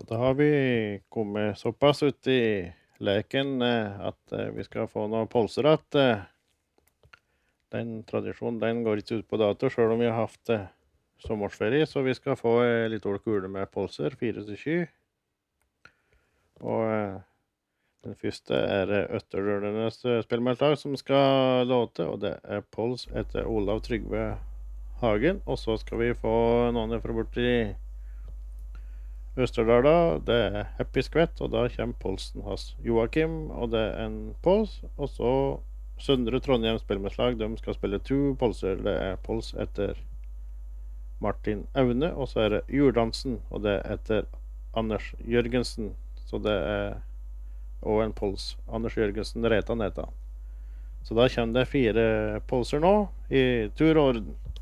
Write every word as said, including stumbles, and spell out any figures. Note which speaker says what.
Speaker 1: Da har vi kommet såpass ut i leken eh, at eh, vi skal få noe polser at eh, den tradisjonen den går ikke ut på dato, selv om vi har haft eh, sommersferie, så vi skal få eh, litt år kule med polser, fire til sky. Og eh, den første er eh, Øtterdølenes eh, spillmeldtag som skal låte, og det er Pols etter Olav Trygve Hagen. Og så skal vi få noen fra borti Østerdala, det er Happy Skvett, og da kommer Polsen hans Joakim, og det er en Pols, og så Søndre Trondheim spillmeldtag, de skal spille to polser, det er Pols etter Martin Aune, og så er det Jorddansen, og det er etter Anders Jørgensen, så det er og en Pols, Anders Jørgensen Reta Neta. Så da kommer det fire polser nå, i tur og orden.